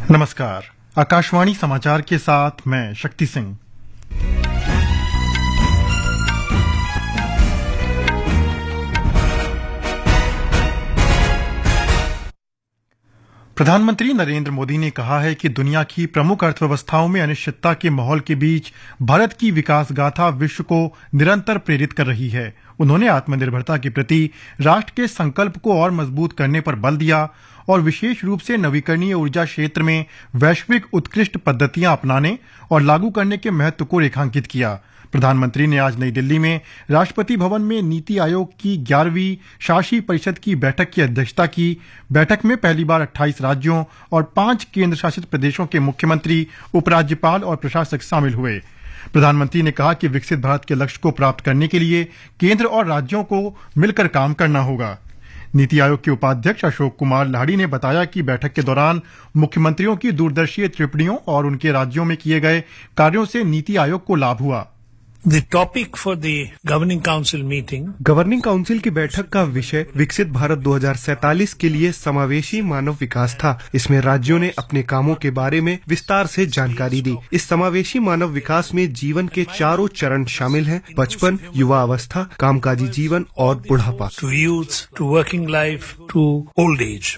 नमस्कार। आकाशवाणी समाचार के साथ मैं शक्ति सिंह। प्रधानमंत्री नरेंद्र मोदी ने कहा है कि दुनिया की प्रमुख अर्थव्यवस्थाओं में अनिश्चितता के माहौल के बीच भारत की विकास गाथा विश्व को निरंतर प्रेरित कर रही है। उन्होंने आत्मनिर्भरता के प्रति राष्ट्र के संकल्प को और मजबूत करने पर बल दिया और विशेष रूप से नवीकरणीय ऊर्जा क्षेत्र में वैश्विक उत्कृष्ट पद्धतियां अपनाने और लागू करने के महत्व को रेखांकित किया। प्रधानमंत्री ने आज नई दिल्ली में राष्ट्रपति भवन में नीति आयोग की 11वीं शासी परिषद की बैठक की अध्यक्षता की। बैठक में पहली बार 28 राज्यों और 5 केंद्र शासित प्रदेशों के मुख्यमंत्री, उपराज्यपाल और प्रशासक शामिल हुए। प्रधानमंत्री ने कहा कि विकसित भारत के लक्ष्य को प्राप्त करने के लिए केंद्र और राज्यों को मिलकर काम करना होगा। नीति आयोग के उपाध्यक्ष अशोक कुमार लाहिड़ी ने बताया कि बैठक के दौरान मुख्यमंत्रियों की दूरदर्शी टिप्पणियों और उनके राज्यों में किए गए कार्यों से नीति आयोग को लाभ हुआ। The topic for the Governing Council meeting, governing council की बैठक का विषय विकसित भारत 2047 के लिए समावेशी मानव विकास था। इसमें राज्यों ने अपने कामों के बारे में विस्तार से जानकारी दी। इस समावेशी मानव विकास में जीवन के 4 चरण शामिल हैं: बचपन, युवा अवस्था, कामकाजी जीवन और बुढ़ापा। to youth, to working life, to old age.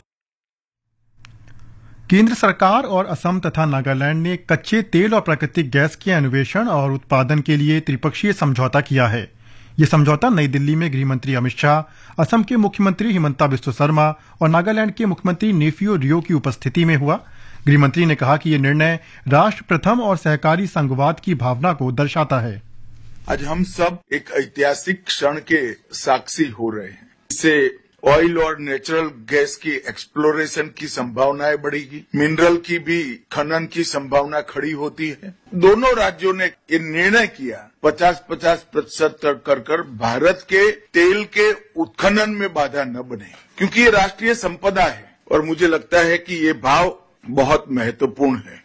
केंद्र सरकार और असम तथा नागालैंड ने कच्चे तेल और प्राकृतिक गैस के अन्वेषण और उत्पादन के लिए त्रिपक्षीय समझौता किया है। ये समझौता नई दिल्ली में गृह मंत्री अमित शाह, असम के मुख्यमंत्री हिमंता बिस्वा शर्मा और नागालैंड के मुख्यमंत्री नेफियो रियो की उपस्थिति में हुआ। गृह मंत्री ने कहा कि ये निर्णय राष्ट्र प्रथम और सहकारी संघवाद की भावना को दर्शाता है। आज हम सब एक ऐतिहासिक क्षण के साक्षी हो रहे हैं। इससे ऑयल और नेचुरल गैस की एक्सप्लोरेशन की संभावनाएं बढ़ेगी, मिनरल की भी खनन की संभावना खड़ी होती है। दोनों राज्यों ने ये निर्णय किया 50-50% कर भारत के तेल के उत्खनन में बाधा न बने, क्योंकि ये राष्ट्रीय संपदा है और मुझे लगता है कि ये भाव बहुत महत्वपूर्ण है।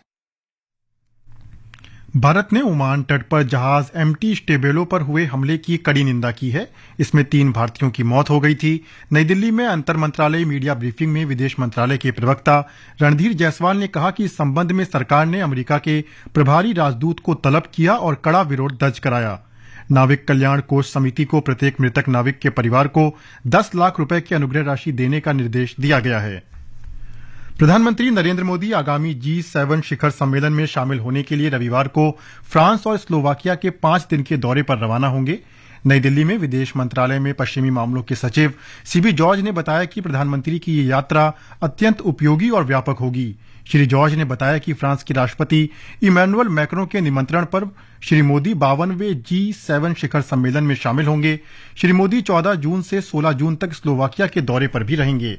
भारत ने ओमान तट पर जहाज एमटी स्टेबेलो पर हुए हमले की कड़ी निंदा की है। इसमें 3 भारतीयों की मौत हो गई थी। नई दिल्ली में अंतर मंत्रालय मीडिया ब्रीफिंग में विदेश मंत्रालय के प्रवक्ता रणधीर जायसवाल ने कहा कि इस संबंध में सरकार ने अमेरिका के प्रभारी राजदूत को तलब किया और कड़ा विरोध दर्ज कराया। नाविक कल्याण कोष समिति को प्रत्येक मृतक नाविक के परिवार को 10 लाख रुपए की अनुग्रह राशि देने का निर्देश दिया गया है। प्रधानमंत्री नरेंद्र मोदी आगामी G7 शिखर सम्मेलन में शामिल होने के लिए रविवार को फ्रांस और स्लोवाकिया के 5 दिन के दौरे पर रवाना होंगे। नई दिल्ली में विदेश मंत्रालय में पश्चिमी मामलों के सचिव सीबी जॉर्ज ने बताया कि प्रधानमंत्री की ये यात्रा अत्यंत उपयोगी और व्यापक होगी। श्री जॉर्ज ने बताया कि फ्रांस के राष्ट्रपति इमैनुअल मैक्रों के निमंत्रण पर श्री मोदी 52वें G7 शिखर सम्मेलन में शामिल होंगे। श्री मोदी 14 जून से 16 जून तक स्लोवाकिया के दौरे पर भी रहेंगे।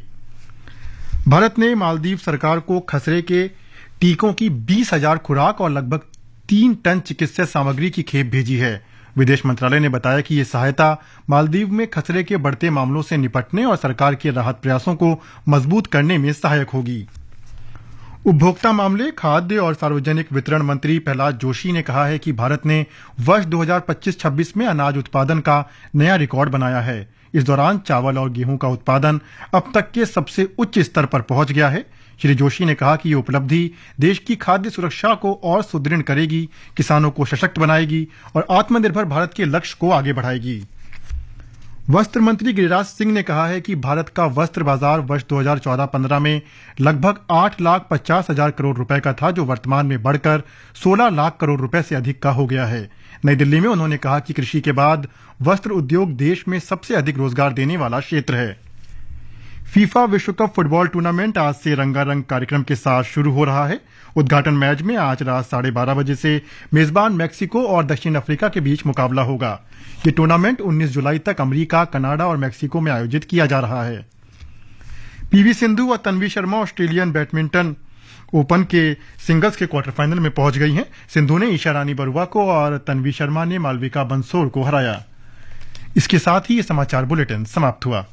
भारत ने मालदीव सरकार को खसरे के टीकों की 20,000 खुराक और लगभग 3 टन चिकित्सा सामग्री की खेप भेजी है। विदेश मंत्रालय ने बताया कि ये सहायता मालदीव में खसरे के बढ़ते मामलों से निपटने और सरकार के राहत प्रयासों को मजबूत करने में सहायक होगी। उपभोक्ता मामले, खाद्य और सार्वजनिक वितरण मंत्री प्रहलाद जोशी ने कहा है कि भारत ने वर्ष 2025-26 में अनाज उत्पादन का नया रिकॉर्ड बनाया है। इस दौरान चावल और गेहूं का उत्पादन अब तक के सबसे उच्च स्तर पर पहुंच गया है। श्री जोशी ने कहा कि ये उपलब्धि देश की खाद्य सुरक्षा को और सुदृढ़ करेगी, किसानों को सशक्त बनाएगी और आत्मनिर्भर भारत के लक्ष्य को आगे बढ़ाएगी। वस्त्र मंत्री गिरिराज सिंह ने कहा है कि भारत का वस्त्र बाजार वर्ष 2014-15 में लगभग 8,50,000 करोड़ रुपए का था, जो वर्तमान में बढ़कर 16 लाख करोड़ रुपए से अधिक का हो गया है। नई दिल्ली में उन्होंने कहा कि कृषि के बाद वस्त्र उद्योग देश में सबसे अधिक रोजगार देने वाला क्षेत्र है। फीफा विश्व कप फुटबॉल टूर्नामेंट आज से रंगारंग कार्यक्रम के साथ शुरू हो रहा है। उद्घाटन मैच में आज रात 12:30 बजे से मेजबान मैक्सिको और दक्षिण अफ्रीका के बीच मुकाबला होगा। ये टूर्नामेंट 19 जुलाई तक अमेरिका, कनाडा और मैक्सिको में आयोजित किया जा रहा है। पीवी सिंधु और Tanvi Sharma Australian badminton open के सिंगल्स के क्वार्टर फाइनल में पहुंच गई हैं। सिंधु ने ईशा रानी बरुआ को और तन्वी शर्मा ने मालविका बंसोड़ को हराया। इसके साथ ही ये समाचार बुलेटिन समाप्त हुआ।